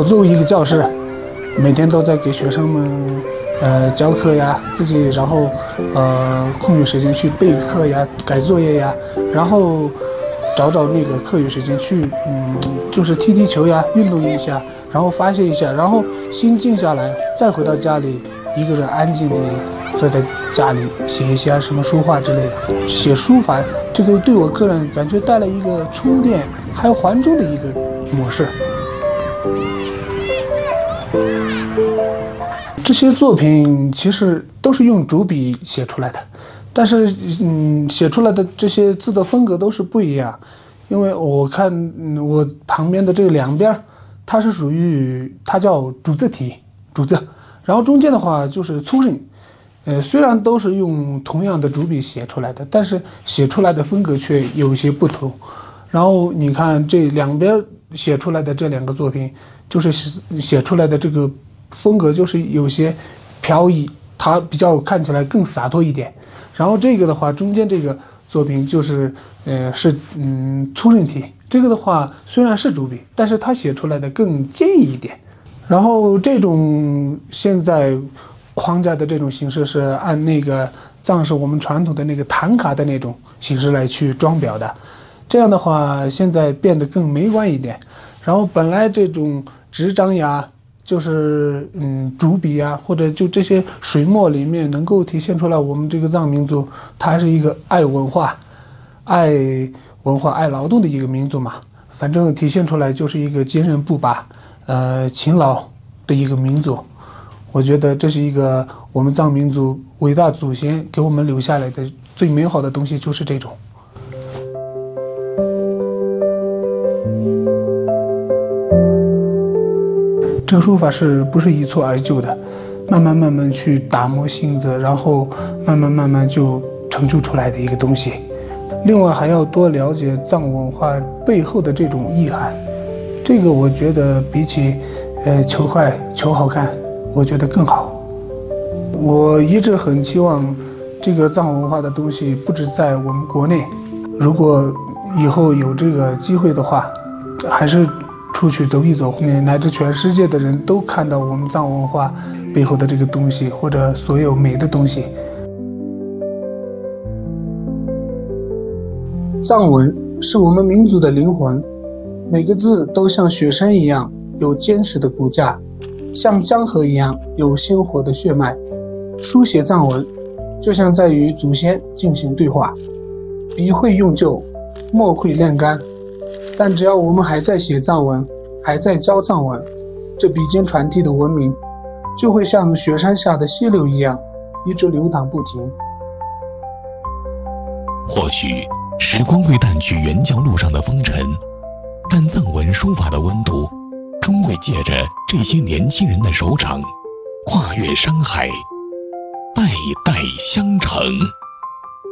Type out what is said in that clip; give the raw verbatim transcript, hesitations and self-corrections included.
我作为一个教师，每天都在给学生们呃教课呀，自己然后呃空余时间去备课呀、改作业呀，然后找找那个课余时间去嗯就是踢踢球呀，运动一下，然后发泄一下，然后心静下来，再回到家里，一个人安静地坐在家里写一些什么书画之类的。写书法这个对我个人感觉带来一个充电还有还珠的一个模式。这些作品其实都是用主笔写出来的，但是嗯写出来的这些字的风格都是不一样。因为我看嗯我旁边的这两边它是属于它叫主字体主字，然后中间的话就是粗刃。呃，虽然都是用同样的主笔写出来的，但是写出来的风格却有些不同。然后你看这两边写出来的这两个作品，就是写出来的这个风格就是有些飘逸，它比较看起来更洒脱一点。然后这个的话，中间这个作品就是呃是嗯粗刃体，这个的话虽然是主笔，但是它写出来的更坚毅一点。然后这种现在框架的这种形式是按那个藏式我们传统的那个唐卡的那种形式来去装裱的，这样的话现在变得更美观一点。然后本来这种纸张呀，就是嗯主笔呀，或者就这些水墨里面能够体现出来我们这个藏民族它是一个爱文化、爱文化、爱劳动的一个民族嘛。反正体现出来就是一个坚韧不拔、呃勤劳的一个民族。我觉得这是一个我们藏民族伟大祖先给我们留下来的最美好的东西，就是这种。这个书法是不是一蹴而就的？慢慢慢慢去打磨性子，然后慢慢慢慢就成就出来的一个东西。另外还要多了解藏文化背后的这种意涵，这个我觉得比起呃求快求好看，我觉得更好。我一直很期望这个藏文化的东西不止在我们国内，如果以后有这个机会的话，还是出去走一走，乃至全世界的人都看到我们藏文化背后的这个东西，或者所有美的东西。藏文是我们民族的灵魂，每个字都像雪山一样有坚实的骨架，像江河一样有鲜活的血脉。书写藏文就像在与祖先进行对话，笔会用旧，墨会炼干，但只要我们还在写藏文，还在教藏文，这笔尖传递的文明就会像雪山下的溪流一样一直流淌不停。 或许时光会淡去原教路上的风尘，但藏文书法的温度终会借着这些年轻人的手掌，跨越山海，代代相承。